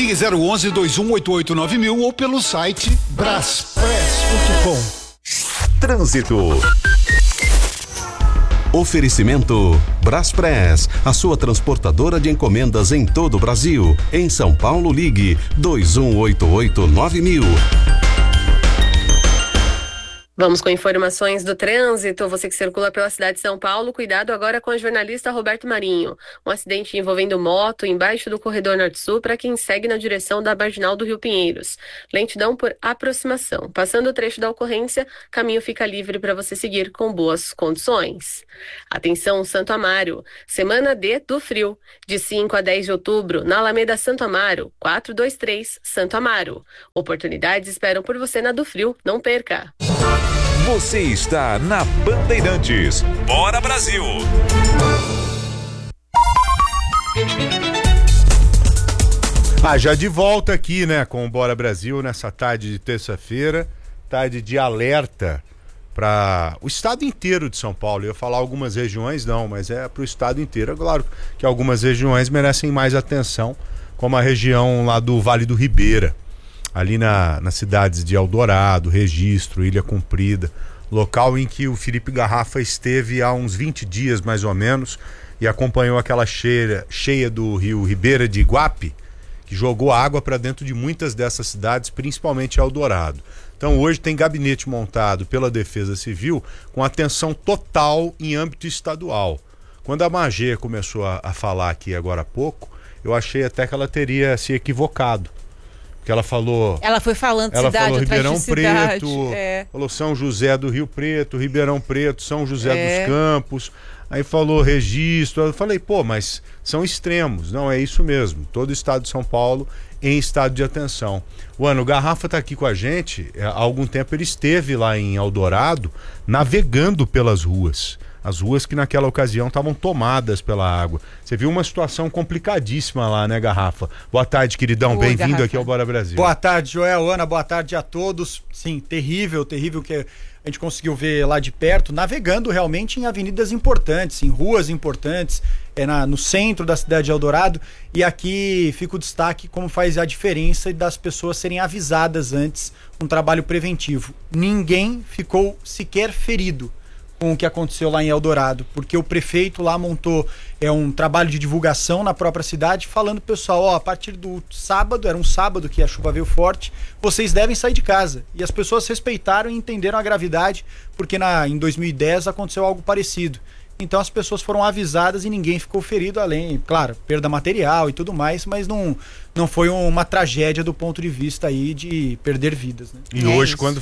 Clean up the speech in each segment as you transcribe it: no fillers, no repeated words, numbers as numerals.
Ligue 011-2188-9000 ou pelo site braspress.com. Trânsito. Oferecimento Braspress, a sua transportadora de encomendas em todo o Brasil. Em São Paulo, ligue 2188-9000. Vamos com informações do trânsito. Você que circula pela cidade de São Paulo, cuidado agora com o jornalista Roberto Marinho. Um acidente envolvendo moto embaixo do corredor norte-sul para quem segue na direção da Marginal do Rio Pinheiros. Lentidão por aproximação. Passando o trecho da ocorrência, caminho fica livre para você seguir com boas condições. Atenção, Santo Amaro. Semana D do Frio. De 5 a 10 de outubro, na Alameda Santo Amaro, 423 Santo Amaro. Oportunidades esperam por você na do Frio. Não perca! Você está na Bandeirantes. Bora, Brasil! Já de volta aqui, né, com o Bora Brasil, nessa tarde de terça-feira, tarde de alerta para o estado inteiro de São Paulo. Eu ia falar algumas regiões, não, mas é para o estado inteiro. É claro que algumas regiões merecem mais atenção, como a região lá do Vale do Ribeira, ali nas cidades de Eldorado, Registro, Ilha Comprida, local em que o Felipe Garrafa esteve há uns 20 dias mais ou menos e acompanhou aquela cheia do rio Ribeira de Iguape, que jogou água para dentro de muitas dessas cidades, principalmente Eldorado. Então hoje tem gabinete montado pela Defesa Civil com atenção total em âmbito estadual. Quando a Magê começou a falar aqui agora há pouco, eu achei até que ela teria se equivocado. Que ela falou. Ela foi falando ela cidade falou atrás Ribeirão de cidade. Preto, falou São José do Rio Preto, Ribeirão Preto, São José dos Campos. Aí falou Registro. Eu falei, mas são extremos. Não, é isso mesmo. Todo o estado de São Paulo em estado de atenção. O Garrafa está aqui com a gente. Há algum tempo ele esteve lá em Eldorado navegando pelas ruas. As ruas que naquela ocasião estavam tomadas pela água. Você viu uma situação complicadíssima lá, né, Garrafa? Boa tarde, queridão. Bem-vindo aqui ao Bora Brasil. Boa tarde, Joel, Ana. Boa tarde a todos. Sim, terrível que a gente conseguiu ver lá de perto, navegando realmente em avenidas importantes, em ruas importantes, no centro da cidade de Eldorado. E aqui fica o destaque como faz a diferença das pessoas serem avisadas antes, um trabalho preventivo. Ninguém ficou sequer ferido com o que aconteceu lá em Eldorado, porque o prefeito lá montou um trabalho de divulgação na própria cidade, falando pro pessoal, a partir do sábado, era um sábado que a chuva veio forte, vocês devem sair de casa. E as pessoas respeitaram e entenderam a gravidade, porque em 2010 aconteceu algo parecido. Então as pessoas foram avisadas e ninguém ficou ferido, além, claro, perda material e tudo mais, mas não foi uma tragédia do ponto de vista aí de perder vidas, né? E hoje, quando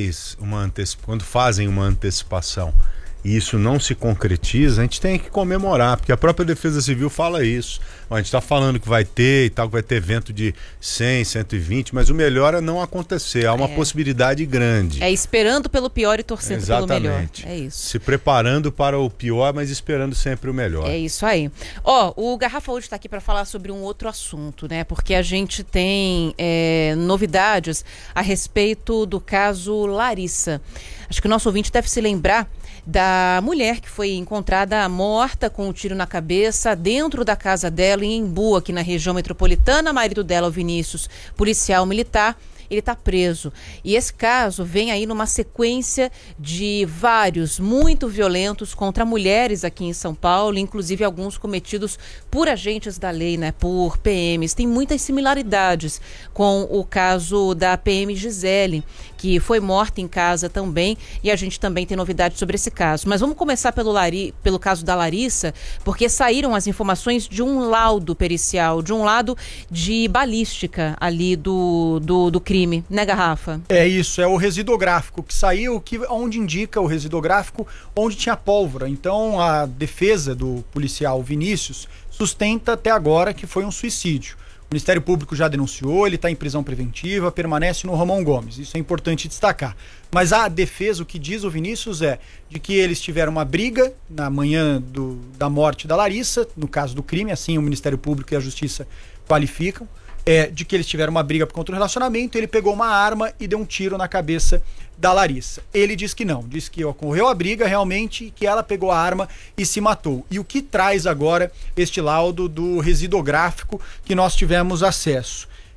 fazem uma antecipação e isso não se concretiza, a gente tem que comemorar, porque a própria Defesa Civil fala isso. A gente está falando que vai ter e tal, que vai ter evento de 100, 120, mas o melhor é não acontecer, há uma possibilidade grande. Esperando pelo pior e torcendo pelo melhor. É isso. Se preparando para o pior, mas esperando sempre o melhor. É isso aí. O Garrafa hoje está aqui para falar sobre um outro assunto, né? Porque a gente tem novidades a respeito do caso Larissa. Acho que o nosso ouvinte deve se lembrar da mulher que foi encontrada morta com um tiro na cabeça dentro da casa dela em Embu, aqui na região metropolitana. O marido dela, o Vinícius, policial militar, ele está preso. E esse caso vem aí numa sequência de vários muito violentos contra mulheres aqui em São Paulo, inclusive alguns cometidos por agentes da lei, né, por PMs. Tem muitas similaridades com o caso da PM Gisele, que foi morta em casa também, e a gente também tem novidades sobre esse caso. Mas vamos começar pelo caso da Larissa, porque saíram as informações de um laudo pericial, de um laudo de balística ali do crime, né, Garrafa? É isso, é o residográfico que saiu, onde indica o residográfico onde tinha pólvora. Então a defesa do policial Vinícius sustenta até agora que foi um suicídio. O Ministério Público já denunciou, ele está em prisão preventiva, permanece no Ramon Gomes. Isso é importante destacar. Mas a defesa, o que diz o Vinícius é de que eles tiveram uma briga na manhã da morte da Larissa, no caso do crime, assim o Ministério Público e a Justiça qualificam, de que eles tiveram uma briga por conta do relacionamento, ele pegou uma arma e deu um tiro na cabeça da Larissa. Ele diz que não, diz que ocorreu a briga realmente, que ela pegou a arma e se matou. E o que traz agora este laudo do residográfico que nós tivemos acesso?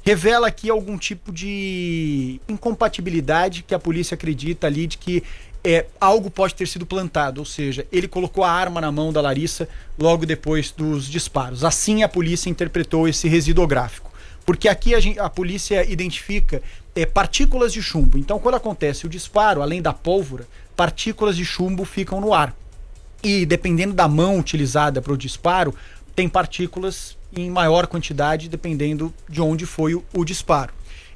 revela aqui algum tipo de incompatibilidade que a polícia acredita ali de que algo pode ter sido plantado, ou seja, ele colocou a arma na mão da Larissa logo depois dos disparos. Assim a polícia interpretou esse residográfico, porque aqui a polícia identifica partículas de chumbo. Então, quando acontece o disparo, além da pólvora, partículas de chumbo ficam no ar. E dependendo da mão utilizada para o disparo, tem partículas em maior quantidade, dependendo de onde foi o disparo.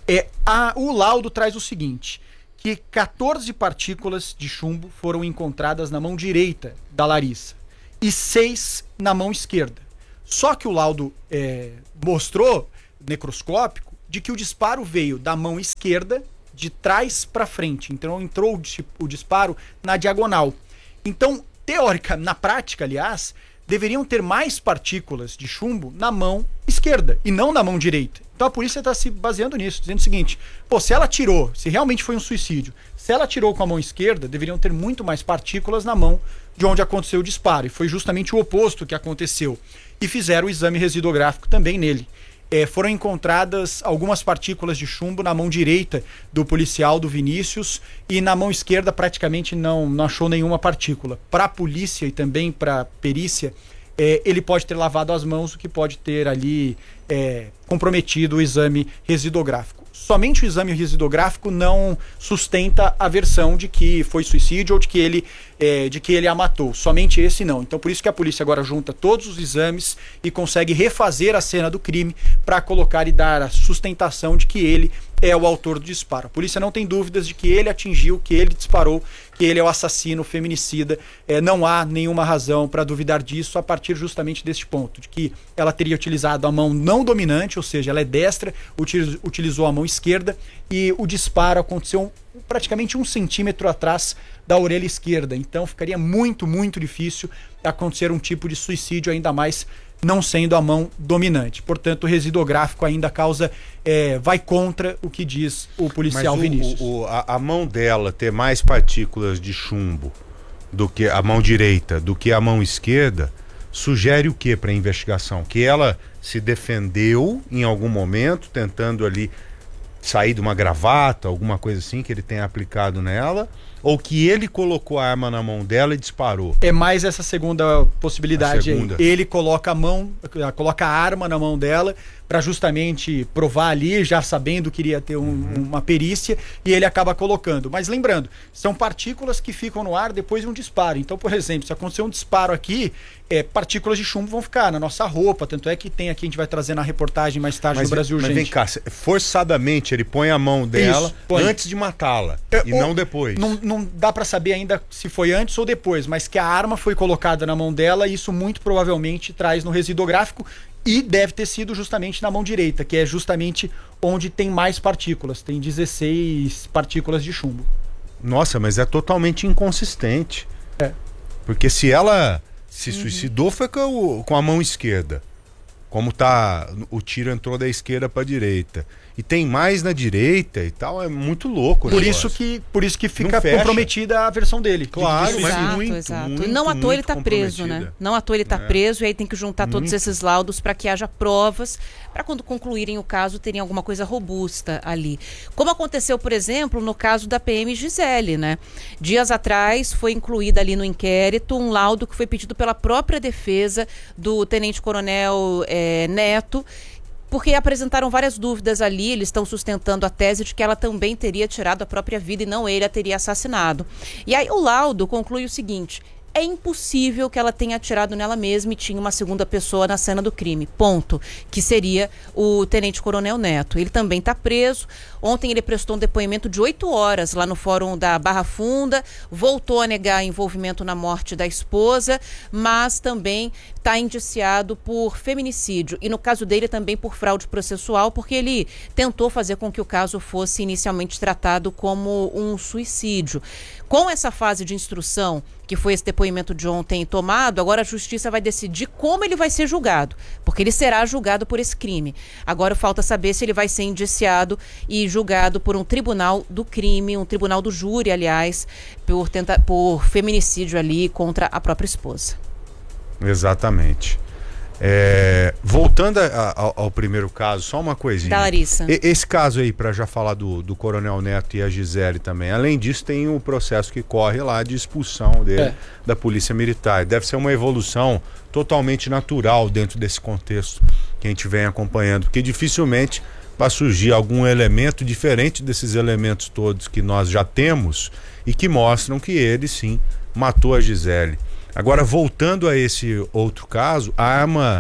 O laudo traz o seguinte, que 14 partículas de chumbo foram encontradas na mão direita da Larissa e 6 na mão esquerda. Só que o laudo mostrou, necroscópico, de que o disparo veio da mão esquerda, de trás para frente. Então entrou o disparo na diagonal. Então, na prática, aliás, deveriam ter mais partículas de chumbo na mão esquerda e não na mão direita. Então a polícia está se baseando nisso, dizendo o seguinte, se ela atirou, se realmente foi um suicídio, se ela atirou com a mão esquerda, deveriam ter muito mais partículas na mão de onde aconteceu o disparo. E foi justamente o oposto que aconteceu. E fizeram o exame residográfico também nele. Foram encontradas algumas partículas de chumbo na mão direita do policial, do Vinícius, e na mão esquerda praticamente não achou nenhuma partícula. Para a polícia e também para a perícia, ele pode ter lavado as mãos, o que pode ter ali comprometido o exame residográfico. Somente o exame residográfico não sustenta a versão de que foi suicídio ou de que ele a matou. Somente esse não. Então por isso que a polícia agora junta todos os exames e consegue refazer a cena do crime para colocar e dar a sustentação de que ele é o autor do disparo. A polícia não tem dúvidas de que ele atingiu, que ele disparou, que ele é o assassino, o feminicida. Não há nenhuma razão para duvidar disso a partir justamente deste ponto, de que ela teria utilizado a mão não dominante, ou seja, ela é destra, utilizou a mão esquerda e o disparo aconteceu praticamente 1 centímetro atrás da orelha esquerda. Então ficaria muito, muito difícil acontecer um tipo de suicídio, ainda mais não sendo a mão dominante. Portanto, o residográfico ainda vai contra o que diz o policial Vinícius. A mão dela ter mais partículas de chumbo do que a mão direita, do que a mão esquerda, sugere o que para a investigação? Que ela se defendeu em algum momento, tentando ali sair de uma gravata, alguma coisa assim que ele tenha aplicado nela, ou que ele colocou a arma na mão dela e disparou? É mais essa segunda possibilidade aí. Ele coloca a arma na mão dela para justamente provar ali, já sabendo que iria ter uma perícia, e ele acaba colocando. Mas lembrando, são partículas que ficam no ar depois de um disparo. Então, por exemplo, se acontecer um disparo aqui, partículas de chumbo vão ficar na nossa roupa, tanto é que tem aqui, a gente vai trazer na reportagem mais tarde no Brasil Urgente. Mas vem cá, forçadamente ele põe a mão dela antes de matá-la, e não depois. Não dá para saber ainda se foi antes ou depois, mas que a arma foi colocada na mão dela, e isso muito provavelmente traz no residográfico, e deve ter sido justamente na mão direita, que é justamente onde tem mais partículas. Tem 16 partículas de chumbo. Nossa, mas é totalmente inconsistente. Porque se ela se suicidou foi com a mão esquerda. Como o tiro entrou da esquerda para a direita. E tem mais na direita e tal, é muito louco. Por isso que fica comprometida a versão dele. Claro, mas exato. E não à toa ele está preso, né? Não à toa ele está preso, e aí tem que juntar todos esses laudos para que haja provas, para quando concluírem o caso terem alguma coisa robusta ali. Como aconteceu, por exemplo, no caso da PM Gisele, né? Dias atrás foi incluída ali no inquérito um laudo que foi pedido pela própria defesa do tenente-coronel Neto, porque apresentaram várias dúvidas ali. Eles estão sustentando a tese de que ela também teria tirado a própria vida e não ele a teria assassinado. E aí o laudo conclui o seguinte: é impossível que ela tenha atirado nela mesma e tinha uma segunda pessoa na cena do crime, ponto, que seria o tenente-coronel Neto. Ele também está preso. Ontem ele prestou um depoimento de 8 horas lá no fórum da Barra Funda, voltou a negar envolvimento na morte da esposa, mas também está indiciado por feminicídio e no caso dele também por fraude processual, porque ele tentou fazer com que o caso fosse inicialmente tratado como um suicídio. Com essa fase de instrução, que foi esse depoimento de ontem tomado, agora a justiça vai decidir como ele vai ser julgado, porque ele será julgado por esse crime. Agora falta saber se ele vai ser indiciado e julgado por um tribunal do crime, um tribunal do júri, aliás, por feminicídio ali contra a própria esposa. Exatamente. Voltando ao primeiro caso, só uma coisinha. Da Larissa. Esse caso aí, para já falar do Coronel Neto e a Gisele também. Além disso, tem o processo que corre lá de expulsão dele da Polícia Militar. Deve ser uma evolução totalmente natural dentro desse contexto que a gente vem acompanhando, porque dificilmente vai surgir algum elemento diferente desses elementos todos que nós já temos e que mostram que ele sim matou a Gisele. Agora, voltando a esse outro caso, a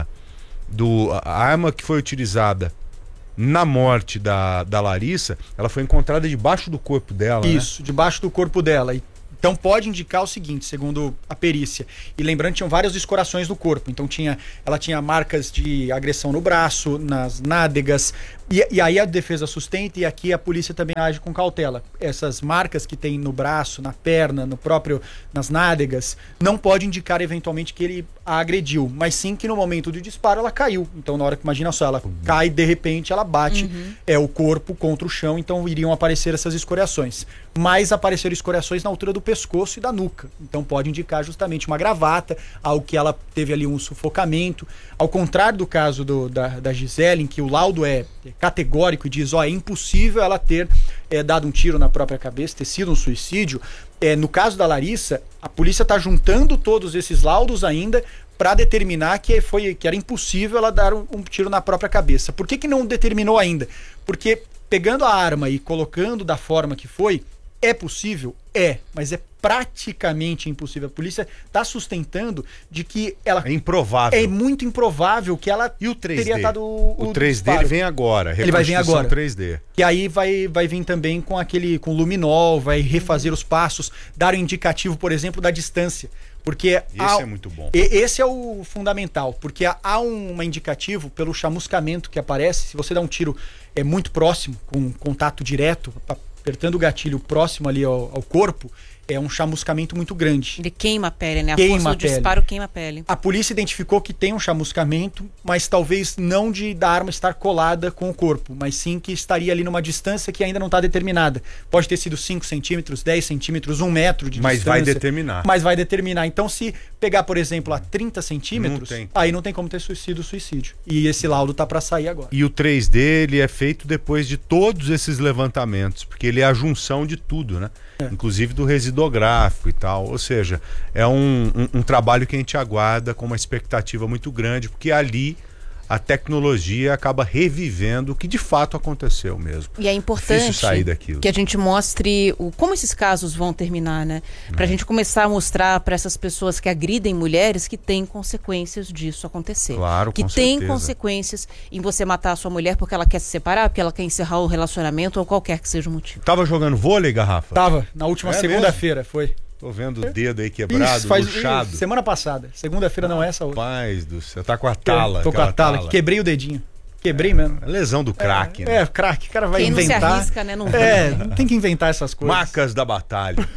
arma que foi utilizada na morte da Larissa, ela foi encontrada debaixo do corpo dela, Isso, debaixo do corpo dela. Então pode indicar o seguinte, segundo a perícia. E lembrando, tinham várias escorações no corpo. Então ela tinha marcas de agressão no braço, nas nádegas. E aí a defesa sustenta e aqui a polícia também age com cautela. Essas marcas que tem no braço, na perna, nas nádegas, não pode indicar eventualmente que ele a agrediu, mas sim que no momento do disparo ela caiu. Então na hora que, imagina só, ela cai, de repente ela bate o corpo contra o chão, então iriam aparecer essas escoriações. Mas apareceram escoriações na altura do pescoço e da nuca. Então pode indicar justamente uma gravata, algo que ela teve ali um sufocamento. Ao contrário do caso da Gisele, em que o laudo é categórico e diz, é impossível ela ter dado um tiro na própria cabeça, ter sido um suicídio. No caso da Larissa, a polícia está juntando todos esses laudos ainda para determinar que era impossível ela dar um tiro na própria cabeça. Por que não determinou ainda? Porque pegando a arma e colocando da forma que foi, é possível? Mas é praticamente impossível. A polícia está sustentando de que ela... É improvável. É muito improvável que ela e o 3D? teria dado o 3D disparo. Ele vem agora. Ele vai vir agora. 3D. Que aí vai vir também com luminol, vai refazer os passos, dar um indicativo, por exemplo, da distância. Porque esse é muito bom. Esse é o fundamental, porque há um indicativo pelo chamuscamento que aparece. Se você dá um tiro muito próximo, com contato direto, apertando o gatilho próximo ali ao corpo, é um chamuscamento muito grande. Ele queima a pele, né? A Queima força a do pele. disparo queima a pele. A polícia identificou que tem um chamuscamento, mas talvez não da arma estar colada com o corpo, mas sim que estaria ali numa distância que ainda não está determinada. Pode ter sido 5 centímetros, 10 centímetros, 1 metro de distância. Mas vai determinar. Então, se pegar, por exemplo, a 30 centímetros, aí não tem como ter suicídio. E esse laudo tá para sair agora. E o 3D, ele é feito depois de todos esses levantamentos, porque ele é a junção de tudo, né? Inclusive do residográfico e tal. Ou seja, é um trabalho que a gente aguarda com uma expectativa muito grande, porque ali a tecnologia acaba revivendo o que de fato aconteceu mesmo. E é importante sair daquilo. Que a gente mostre como esses casos vão terminar, né? Pra gente começar a mostrar para essas pessoas que agridem mulheres que tem consequências disso acontecer. Claro, que com tem certeza. Consequências em você matar a sua mulher porque ela quer se separar, porque ela quer encerrar o relacionamento ou qualquer que seja o motivo. Tava jogando vôlei, Garrafa? Tava, na última segunda-feira, foi. Tô vendo o dedo aí quebrado, luxado. Semana passada. Segunda-feira não é essa outra. Rapaz do céu, tá com a tala. Tô com a tala, quebrei o dedinho. Quebrei mesmo. Lesão do craque, né? Craque. O cara vai Quem inventar. não se arrisca, né? Não não tem que inventar essas coisas. Marcas da batalha.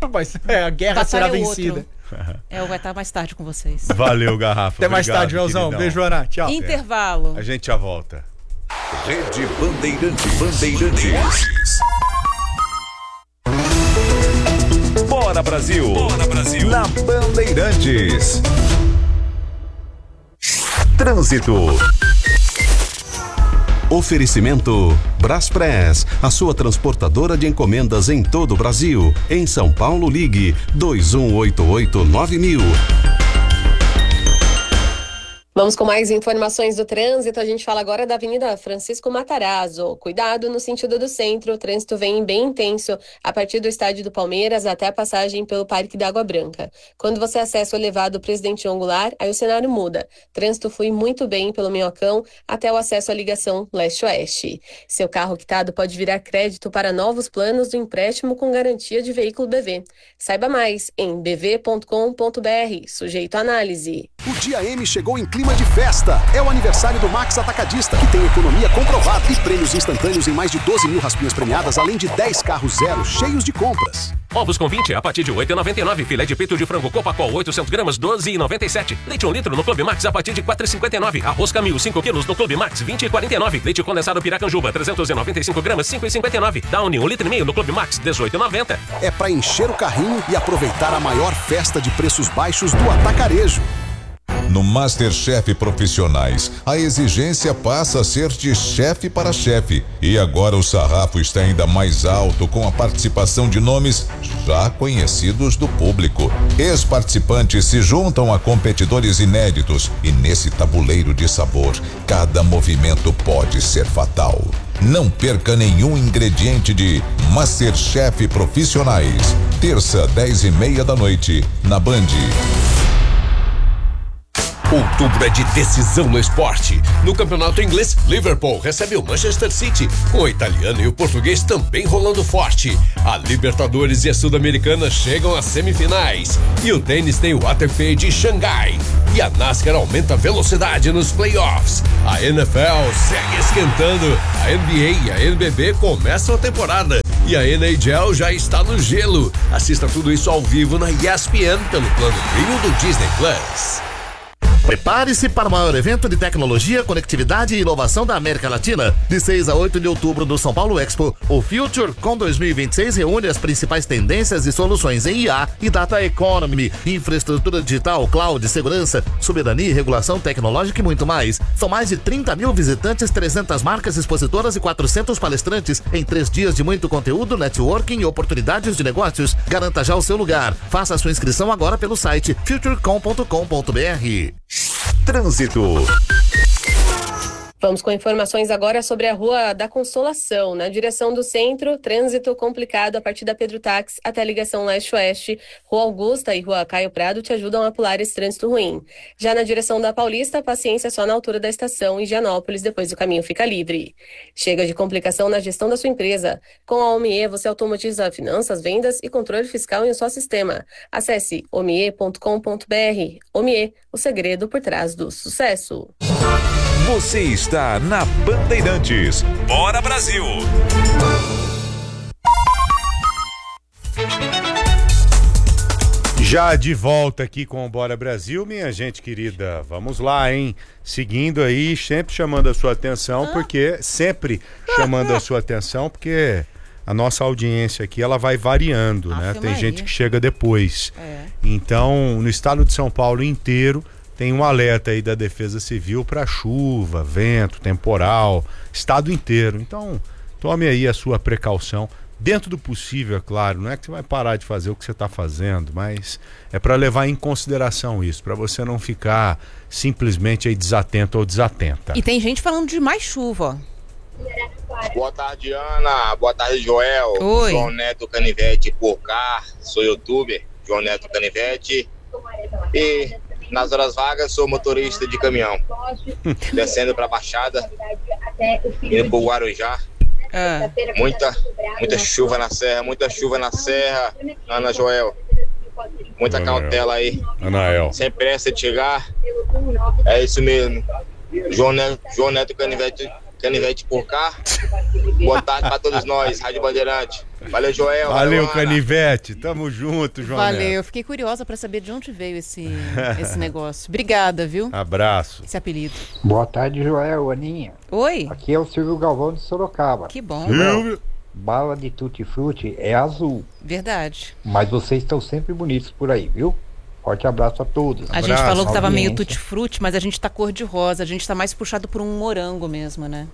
A guerra será vencida. Eu vai estar mais tarde com vocês. Valeu, Garrafa. Até mais tarde, Melzão. Beijo, Ana. Tchau. Intervalo. A gente já volta. Rede Bandeirantes. Bora Brasil! Bora Brasil! Na Bandeirantes. Trânsito. Oferecimento Braspress, a sua transportadora de encomendas em todo o Brasil. Em São Paulo, ligue 2188-9000. Vamos com mais informações do trânsito. A gente fala agora da Avenida Francisco Matarazzo. Cuidado no sentido do centro. O trânsito vem bem intenso a partir do estádio do Palmeiras até a passagem pelo Parque da Água Branca. Quando você acessa o elevado Presidente João Goulart, aí o cenário muda. Trânsito flui muito bem pelo Minhocão até o acesso à ligação leste-oeste. Seu carro quitado pode virar crédito para novos planos do empréstimo com garantia de veículo BV. Saiba mais em bv.com.br. Sujeito à análise. O Dia M chegou em clima de festa. É o aniversário do Max Atacadista, que tem economia comprovada e prêmios instantâneos em mais de 12 mil raspinhas premiadas, além de 10 carros zero cheios de compras. Ovos com 20 a partir de R$ 8,99. Filé de peito de frango Copacol 800 gramas, R$ 12,97. Leite 1 litro no Clube Max a partir de R$ 4,59. Arroz Camil 5 quilos no Clube Max, R$ 20,49. Leite condensado Piracanjuba 395 gramas, R$ 5,59. Downy 1,5 litros no Clube Max, R$ 18,90. É pra encher o carrinho e aproveitar a maior festa de preços baixos do atacarejo. No MasterChef Profissionais, a exigência passa a ser de chefe para chefe. E agora o sarrafo está ainda mais alto com a participação de nomes já conhecidos do público. Ex-participantes se juntam a competidores inéditos e nesse tabuleiro de sabor, cada movimento pode ser fatal. Não perca nenhum ingrediente de MasterChef Profissionais. Terça, 10:30 da noite, na Band. Outubro é de decisão no esporte. No campeonato inglês, Liverpool recebe o Manchester City, com o italiano e o português também rolando forte. A Libertadores e a Sul-Americana chegam às semifinais. E o tênis tem o ATP de Xangai. E a NASCAR aumenta a velocidade nos playoffs. A NFL segue esquentando. A NBA e a NBB começam a temporada. E a NHL já está no gelo. Assista tudo isso ao vivo na ESPN pelo plano premium do Disney Plus. Prepare-se para o maior evento de tecnologia, conectividade e inovação da América Latina. De 6 a 8 de outubro no São Paulo Expo, o FutureCon 2026 reúne as principais tendências e soluções em IA e Data Economy, infraestrutura digital, cloud, segurança, soberania e regulação tecnológica e muito mais. São mais de 30 mil visitantes, 300 marcas expositoras e 400 palestrantes em 3 dias de muito conteúdo, networking e oportunidades de negócios. Garanta já o seu lugar. Faça a sua inscrição agora pelo site futurecon.com.br. Trânsito. Vamos com informações agora sobre a Rua da Consolação. Na direção do centro, trânsito complicado a partir da Pedro Táxi até a ligação leste-oeste. Rua Augusta e Rua Caio Prado te ajudam a pular esse trânsito ruim. Já na direção da Paulista, paciência só na altura da estação. Em Higienópolis, depois o caminho fica livre. Chega de complicação na gestão da sua empresa. Com a OMIE, você automatiza finanças, vendas e controle fiscal em um só sistema. Acesse omie.com.br. OMIE, o segredo por trás do sucesso. Você está na Bandeirantes. Bora Brasil! Já de volta aqui com o Bora Brasil, minha gente querida. Vamos lá, hein? Seguindo aí, sempre chamando a sua atenção, porque a nossa audiência aqui, ela vai variando, né? Tem gente que chega depois. Então, no estado de São Paulo inteiro, tem um alerta aí da Defesa Civil para chuva, vento, temporal, estado inteiro. Então, tome aí a sua precaução, dentro do possível, é claro. Não é que você vai parar de fazer o que você está fazendo, mas é para levar em consideração isso, para você não ficar simplesmente aí desatento ou desatenta. E tem gente falando de mais chuva, ó. Boa tarde, Ana. Boa tarde, Joel. Oi. João Neto Canivete por cá. Sou youtuber, João Neto Canivete. E nas horas vagas sou motorista de caminhão. Descendo pra Baixada, indo pro Guarujá. Muita chuva na serra, Ana Joel. Muita cautela aí. Anael. Sem pressa de chegar. É isso mesmo. João Neto Canivete por cá. Boa tarde pra todos nós, Rádio Bandeirante. Valeu, Joel. Valeu, Canivete. Tamo junto, João Valeu, Neto. eu fiquei curiosa pra saber de onde veio esse negócio. Obrigada, viu? Abraço. Esse apelido. Boa tarde, Joel, Aninha. Oi. Aqui é o Silvio Galvão de Sorocaba. Que bom. Silvio. Bala de tutti-frutti é azul. Verdade. Mas vocês estão sempre bonitos por aí, viu? Forte abraço a todos. A gente falou que tava meio tutti-frutti, mas a gente tá cor de rosa. A gente tá mais puxado por um morango mesmo, né?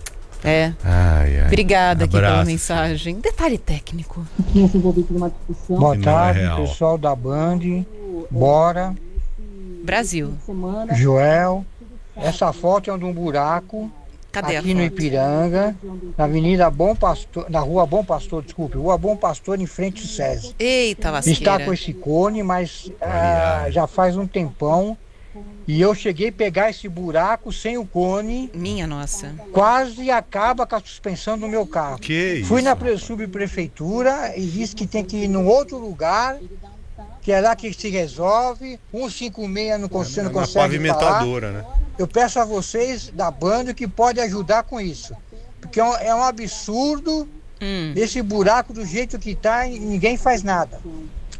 Obrigada aqui pela mensagem. Detalhe técnico. Boa tarde, pessoal da Band. Bora. Brasil. Joel. Essa foto é de um buraco. Cadê aqui no Ipiranga, na Avenida Bom Pastor, na Rua Bom Pastor, Rua Bom Pastor, em frente ao SESI. Eita, lasqueira. Está com esse cone, mas já faz um tempão. E eu cheguei a pegar esse buraco sem o cone. Minha nossa. Quase acaba com a suspensão do meu carro. Fui na subprefeitura e disse que tem que ir num outro lugar, que é lá que se resolve. 156 não consegue pavimentadora, né? Eu peço a vocês da banda que pode ajudar com isso. Porque é um absurdo esse buraco do jeito que tá e ninguém faz nada.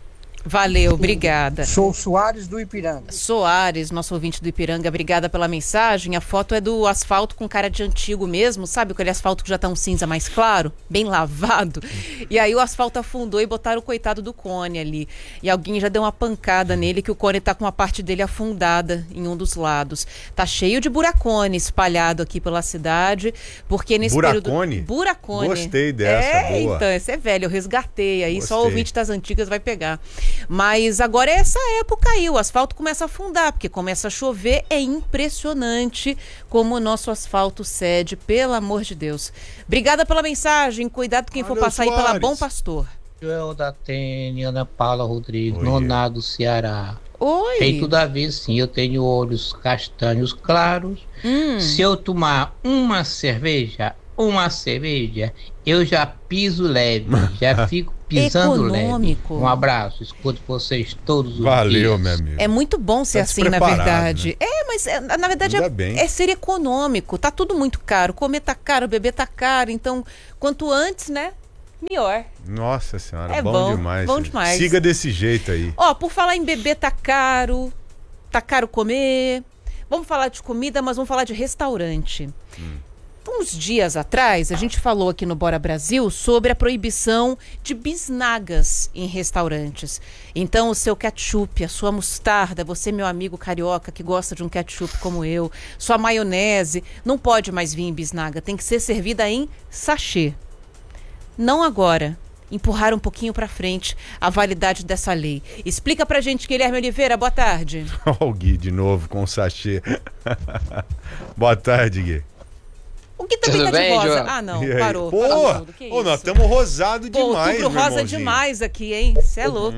Valeu, obrigada. Sou Soares do Ipiranga. Soares, nosso ouvinte do Ipiranga, obrigada pela mensagem. A foto é do asfalto com cara de antigo mesmo, sabe? Aquele asfalto que já tá um cinza mais claro, bem lavado. E aí o asfalto afundou e botaram o coitado do cone ali. E alguém já deu uma pancada nele, que o cone tá com uma parte dele afundada em um dos lados. Tá cheio de buracone espalhado aqui pela cidade, porque nesse Buracone? período... Buracone? Gostei dessa, boa. Então, esse é velho, eu resgatei aí, Gostei. só o ouvinte das antigas vai pegar. Mas agora é essa época aí, o asfalto começa a afundar, porque começa a chover, é impressionante como o nosso asfalto cede, pelo amor de Deus. Obrigada pela mensagem, cuidado quem for passar aí pela Bom Pastor. Joel da Tênia, Ana Paula Rodrigues, Nonado, Ceará. Oi. Tem tudo a ver, sim. Eu tenho olhos castanhos claros. Se eu tomar uma cerveja, eu já piso leve, já fico pisando Econômico. leve. Um abraço, escuto vocês todos os dias. Valeu, meu amigo. É muito bom ser assim, na verdade. Né? Mas na verdade é ser econômico. Tá tudo muito caro. Comer tá caro, beber tá caro. Então, quanto antes, né? Melhor. Nossa senhora, É bom demais. bom demais. Siga desse jeito aí. Ó, por falar em beber tá caro comer. Vamos falar de comida, mas vamos falar de restaurante. Uns dias atrás, a gente falou aqui no Bora Brasil sobre a proibição de bisnagas em restaurantes. Então, o seu ketchup, a sua mostarda, você, meu amigo carioca que gosta de um ketchup como eu, sua maionese, não pode mais vir em bisnaga, tem que ser servida em sachê. Não agora. Empurrar um pouquinho pra frente a validade dessa lei. Explica pra gente, Guilherme Oliveira, boa tarde. Ó, o Gui de novo com o sachê. Boa tarde, Gui. O Gui também tá de rosa. Joel? Ah, não, E aí? parou. Pô, parou tudo. Que nós isso? estamos rosados demais, outubro meu rosa irmãozinho. demais aqui, hein? Você é louco.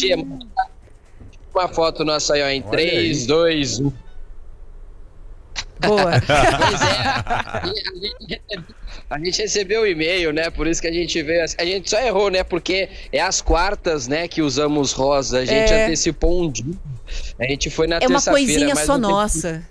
Uma foto nossa aí, ó, em 3, 2, 1. Boa. A gente recebeu o e-mail, né? Por isso que a gente veio. A gente só errou, né? Porque é às quartas, né? Que usamos rosa. A gente antecipou um dia. A gente foi na É uma terça-feira. coisinha mas só não teve- nossa.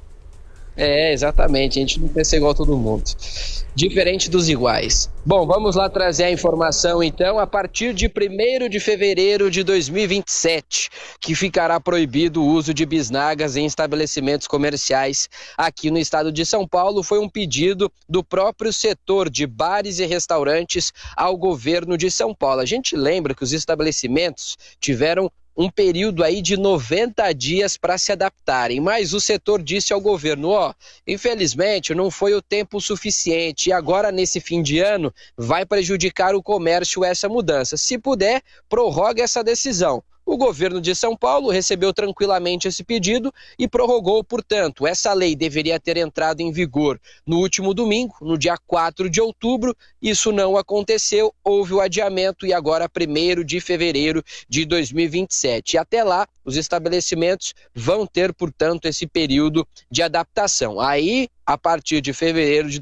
É, exatamente. A gente não quer ser igual a todo mundo. Diferente dos iguais. Bom, vamos lá trazer a informação, então. A partir de 1º de fevereiro de 2027, que ficará proibido o uso de bisnagas em estabelecimentos comerciais aqui no estado de São Paulo. Foi um pedido do próprio setor de bares e restaurantes ao governo de São Paulo. A gente lembra que os estabelecimentos tiveram um período aí de 90 dias para se adaptarem, mas o setor disse ao governo, infelizmente não foi o tempo suficiente e agora nesse fim de ano vai prejudicar o comércio essa mudança. Se puder, prorrogue essa decisão. O governo de São Paulo recebeu tranquilamente esse pedido e prorrogou, portanto. Essa lei deveria ter entrado em vigor no último domingo, no dia 4 de outubro. Isso não aconteceu, houve o adiamento e agora 1º de fevereiro de 2027. E até lá, os estabelecimentos vão ter, portanto, esse período de adaptação. Aí, a partir de fevereiro de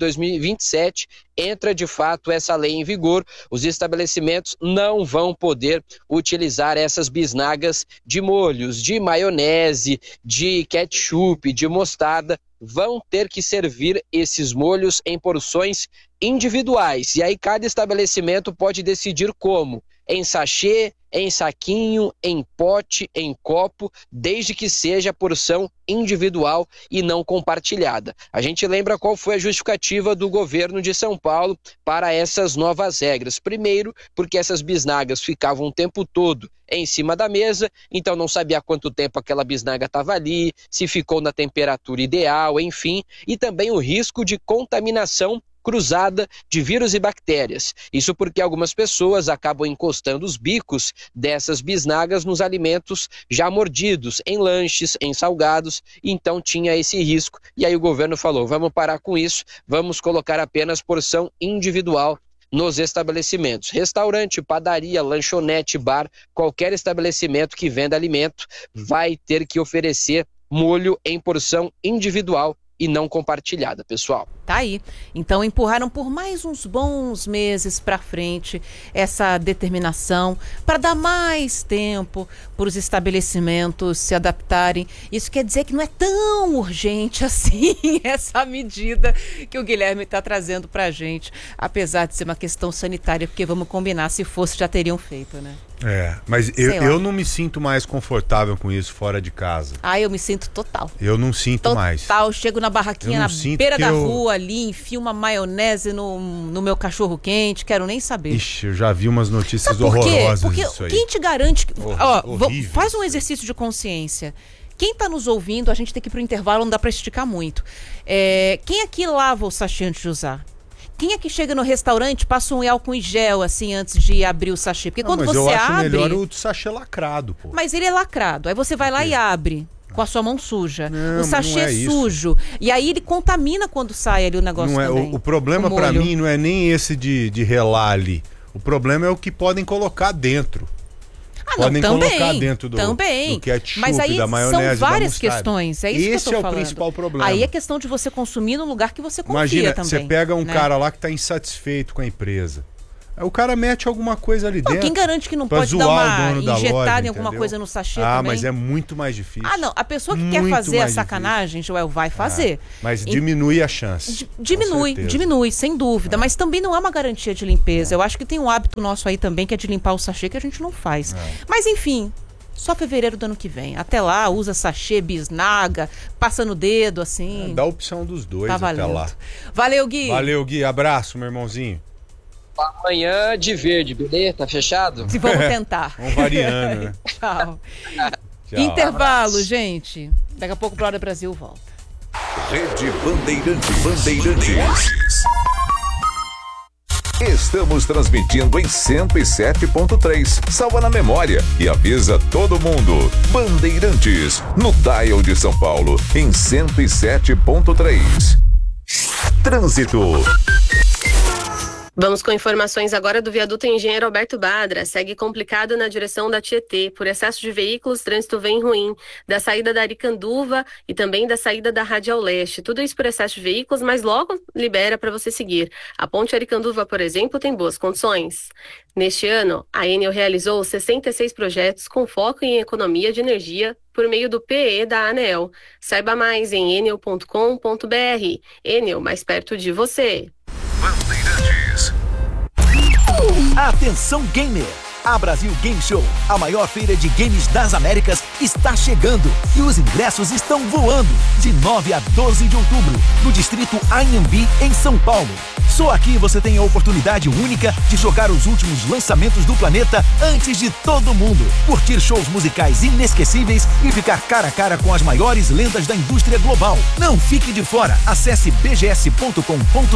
2027, entra de fato essa lei em vigor. Os estabelecimentos não vão poder utilizar essas bisnagas de molhos, de maionese, de ketchup, de mostarda. Vão ter que servir esses molhos em porções individuais. E aí cada estabelecimento pode decidir como. Em sachê, em saquinho, em pote, em copo, desde que seja porção individual e não compartilhada. A gente lembra qual foi a justificativa do governo de São Paulo para essas novas regras. Primeiro, porque essas bisnagas ficavam o tempo todo em cima da mesa, então não sabia quanto tempo aquela bisnaga estava ali, se ficou na temperatura ideal, enfim, e também o risco de contaminação cruzada de vírus e bactérias. Isso porque algumas pessoas acabam encostando os bicos dessas bisnagas nos alimentos já mordidos, em lanches, em salgados, então tinha esse risco. E aí o governo falou, vamos parar com isso, vamos colocar apenas porção individual nos estabelecimentos. Restaurante, padaria, lanchonete, bar, qualquer estabelecimento que venda alimento vai ter que oferecer molho em porção individual e não compartilhada, pessoal. Tá aí. Então empurraram por mais uns bons meses para frente essa determinação para dar mais tempo para os estabelecimentos se adaptarem. Isso quer dizer que não é tão urgente assim essa medida que o Guilherme está trazendo para a gente, apesar de ser uma questão sanitária, porque vamos combinar, se fosse já teriam feito, né? Mas eu não me sinto mais confortável com isso fora de casa. Eu me sinto total. Eu não sinto mais. Total, chego na barraquinha na beira da rua ali, enfio uma maionese no meu cachorro quente, quero nem saber. Ixi, eu já vi umas notícias horrorosas Porque disso aí. quem te garante que... faz um exercício de consciência. Quem tá nos ouvindo, a gente tem que ir pro intervalo, não dá pra esticar muito. Quem aqui lava o sachê antes de usar? Quem é que chega no restaurante, passa um álcool em gel, assim, antes de abrir o sachê? Porque quando você abre... melhor o sachê lacrado, pô. Mas ele é lacrado. Aí você vai lá e abre com a sua mão suja. O sachê é sujo. E aí ele contamina quando sai ali o negócio também. O problema pra mim não é nem esse de relar ali. O problema é o que podem colocar dentro. Podem colocar dentro do ketchup, mas aí da maionese, são várias da mostarda. questões. É isso que eu tô falando. Esse é o principal problema. Aí é questão de você consumir no lugar que você confia. Imagina, também. Você pega um cara lá que tá insatisfeito com a empresa. Aí o cara mete alguma coisa ali dentro. Quem garante que não pode dar uma injetada em alguma coisa no sachê também? Mas é muito mais difícil. Não. A pessoa que quer fazer a sacanagem, Joel, vai fazer. Mas diminui a chance. Diminui, sem dúvida. Mas também não é uma garantia de limpeza. Eu acho que tem um hábito nosso aí também, que é de limpar o sachê, que a gente não faz. Mas enfim... Só fevereiro do ano que vem. Até lá, usa sachê, bisnaga, passa no dedo, assim. Dá a opção dos dois até lá. Valeu, Gui. Valeu, Gui. Abraço, meu irmãozinho. Amanhã de verde, beleza? Tá fechado? Vamos tentar. Vamos variando, né? Tchau. Intervalo, gente. Daqui a pouco o Bora Brasil volta. Rede Bandeirantes. Estamos transmitindo em 107.3. Salva na memória e avisa todo mundo. Bandeirantes, no dial de São Paulo, em 107.3. Trânsito. Vamos com informações agora do viaduto Engenheiro Alberto Badra. Segue complicado na direção da Tietê. Por excesso de veículos, trânsito vem ruim. Da saída da Aricanduva e também da saída da Radial Leste. Tudo isso por excesso de veículos, mas logo libera para você seguir. A ponte Aricanduva, por exemplo, tem boas condições. Neste ano, a Enel realizou 66 projetos com foco em economia de energia por meio do PE da ANEEL. Saiba mais em enel.com.br. Enel, mais perto de você. Atenção gamer! A Brasil Game Show, a maior feira de games das Américas, está chegando e os ingressos estão voando de 9 a 12 de outubro no distrito Anhembi, em São Paulo. Só aqui você tem a oportunidade única de jogar os últimos lançamentos do planeta antes de todo mundo, curtir shows musicais inesquecíveis e ficar cara a cara com as maiores lendas da indústria global. Não fique de fora, acesse bgs.com.br